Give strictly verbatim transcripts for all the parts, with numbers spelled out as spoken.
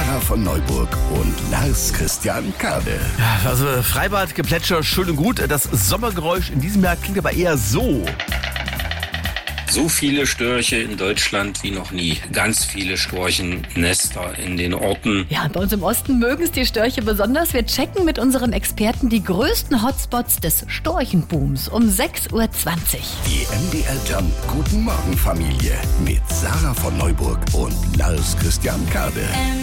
Sarah von Neuburg und Lars Christian Kade. Ja, also Freibadgeplätscher, schön und gut. Das Sommergeräusch in diesem Jahr klingt aber eher so. So viele Störche in Deutschland wie noch nie. Ganz viele Storchennester in den Orten. Ja, bei uns im Osten mögen es die Störche besonders. Wir checken mit unseren Experten die größten Hotspots des Storchenbooms um sechs Uhr zwanzig. Die M D R Jump Guten Morgen Familie mit Sarah von Neuburg und Lars Christian Kade.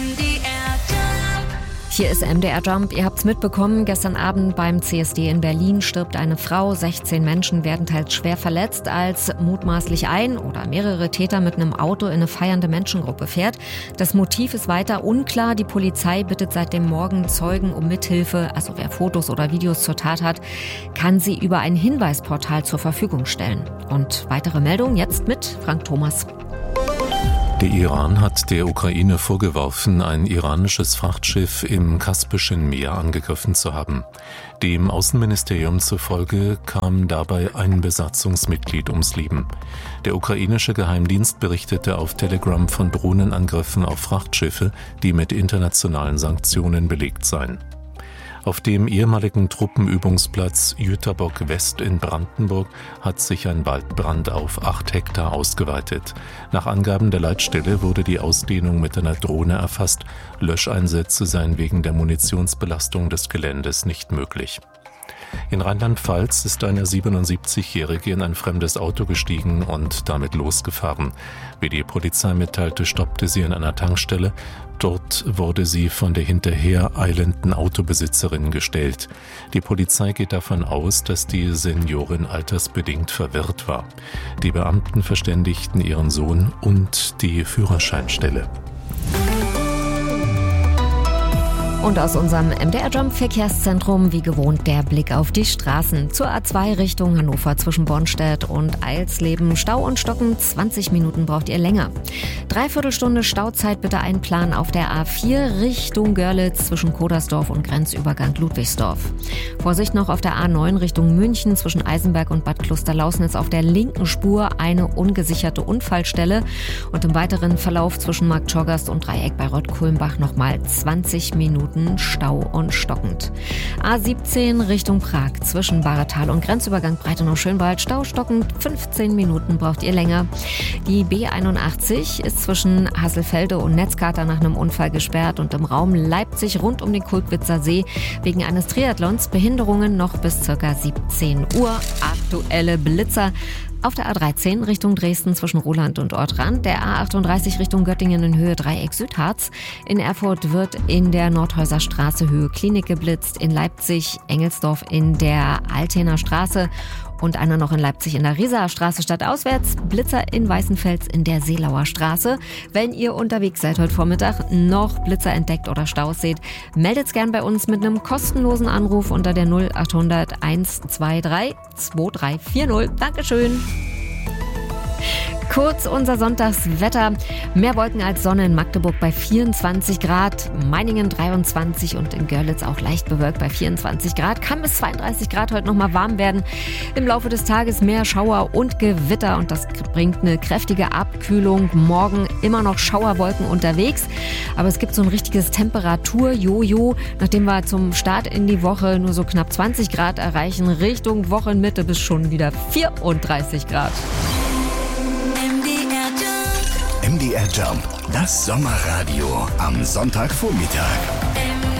Hier ist M D R Jump. Ihr habt's mitbekommen, gestern Abend beim C S D in Berlin stirbt eine Frau. sechzehn Menschen werden teils schwer verletzt, als mutmaßlich ein oder mehrere Täter mit einem Auto in eine feiernde Menschengruppe fährt. Das Motiv ist weiter unklar. Die Polizei bittet seit dem Morgen Zeugen um Mithilfe. Also wer Fotos oder Videos zur Tat hat, kann sie über ein Hinweisportal zur Verfügung stellen. Und weitere Meldungen jetzt mit Frank Thomas. Der Iran hat der Ukraine vorgeworfen, ein iranisches Frachtschiff im Kaspischen Meer angegriffen zu haben. Dem Außenministerium zufolge kam dabei ein Besatzungsmitglied ums Leben. Der ukrainische Geheimdienst berichtete auf Telegram von Drohnenangriffen auf Frachtschiffe, die mit internationalen Sanktionen belegt seien. Auf dem ehemaligen Truppenübungsplatz Jüterbock West in Brandenburg hat sich ein Waldbrand auf acht Hektar ausgeweitet. Nach Angaben der Leitstelle wurde die Ausdehnung mit einer Drohne erfasst. Löscheinsätze seien wegen der Munitionsbelastung des Geländes nicht möglich. In Rheinland-Pfalz ist eine siebenundsiebzigjährige in ein fremdes Auto gestiegen und damit losgefahren. Wie die Polizei mitteilte, stoppte sie an einer Tankstelle. Dort wurde sie von der hinterher eilenden Autobesitzerin gestellt. Die Polizei geht davon aus, dass die Seniorin altersbedingt verwirrt war. Die Beamten verständigten ihren Sohn und die Führerscheinstelle. Und aus unserem M D R Jump Verkehrszentrum wie gewohnt der Blick auf die Straßen. Zur A zwei Richtung Hannover zwischen Bornstedt und Eilsleben. Stau und Stocken, zwanzig Minuten braucht ihr länger. Dreiviertelstunde Stauzeit bitte einplanen auf der A vier Richtung Görlitz zwischen Kodersdorf und Grenzübergang Ludwigsdorf. Vorsicht noch auf der A neun Richtung München zwischen Eisenberg und Bad Klosterlausnitz auf der linken Spur eine ungesicherte Unfallstelle. Und im weiteren Verlauf zwischen Marktschorgast und Dreieck bei Rott-Kulmbach nochmal zwanzig Minuten Stau und stockend. A siebzehn Richtung Prag zwischen Bahretal und Grenzübergang Breitenau-Schönwald. Stau stockend, fünfzehn Minuten braucht ihr länger. Die B einundachtzig ist zwischen Hasselfelde und Netzkater nach einem Unfall gesperrt und im Raum Leipzig rund um den Kulkwitzer See wegen eines Triathlons Behinderungen noch bis ca. siebzehn Uhr. Aktuelle Blitzer auf der A dreizehn Richtung Dresden zwischen Roland und Ortrand, der A achtunddreißig Richtung Göttingen in Höhe Dreieck Südharz. In Erfurt wird in der Nordhäuser Straße Höhe Klinik geblitzt, in Leipzig Engelsdorf in der Altener Straße und einer noch in Leipzig in der Rieser Straße stadtauswärts, Blitzer in Weißenfels in der Seelauer Straße. Wenn ihr unterwegs seid heute Vormittag, noch Blitzer entdeckt oder Staus seht, meldet's gern bei uns mit einem kostenlosen Anruf unter der null achthundert hundertzweiundzwanzig zweiunddreißig vierzig. Dankeschön. Kurz unser Sonntagswetter. Mehr Wolken als Sonne in Magdeburg bei vierundzwanzig Grad, Meiningen dreiundzwanzig und in Görlitz auch leicht bewölkt bei vierundzwanzig Grad. Kann bis zweiunddreißig Grad heute noch mal warm werden. Im Laufe des Tages mehr Schauer und Gewitter und das bringt eine kräftige Abkühlung. Morgen immer noch Schauerwolken unterwegs, aber es gibt so ein richtiges Temperatur-Jojo. Nachdem wir zum Start in die Woche nur so knapp zwanzig Grad erreichen, Richtung Wochenmitte bis schon wieder vierunddreißig Grad. M D R Jump, das Sommerradio am Sonntagvormittag.